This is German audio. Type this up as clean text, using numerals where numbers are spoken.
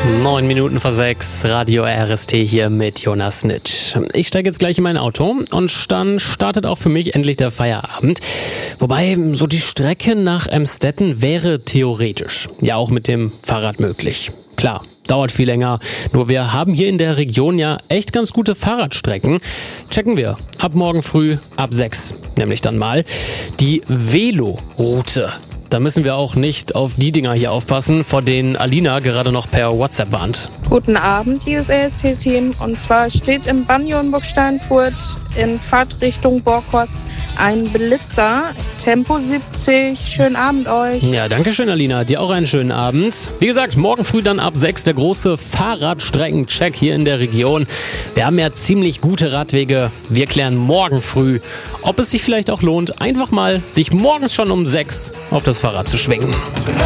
9 Minuten vor 6, Radio RST hier mit Jonas Nitsch. Ich steige jetzt gleich in mein Auto und dann startet auch für mich endlich der Feierabend. Wobei, so die Strecke nach Emstetten wäre theoretisch ja auch mit dem Fahrrad möglich. Klar, dauert viel länger, nur wir haben hier in der Region ja echt ganz gute Fahrradstrecken. Checken wir ab morgen früh, ab 6, nämlich dann mal die Velo-Route. Da müssen wir auch nicht auf die Dinger hier aufpassen, vor denen Alina gerade noch per WhatsApp warnt. Guten Abend, liebes RST-Team. Und zwar steht im Banjo-Steinfurt in Fahrtrichtung Borkhorst ein Blitzer, Tempo 70. Schönen Abend euch. Ja, danke schön, Alina. Dir auch einen schönen Abend. Wie gesagt, morgen früh dann ab 6 der große Fahrradstreckencheck hier in der Region. Wir haben ja ziemlich gute Radwege. Wir klären morgen früh, ob es sich vielleicht auch lohnt, einfach mal sich morgens schon um 6 auf das Fahrrad zu schwingen.